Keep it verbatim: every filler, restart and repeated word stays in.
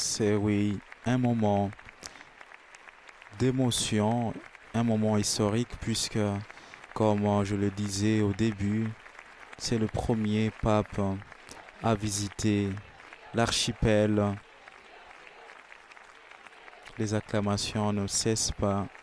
C'est oui, un moment d'émotion, un moment historique puisque, comme euh, je le disais au début, c'est le premier pape à visiter l'archipel. Les acclamations ne cessent pas.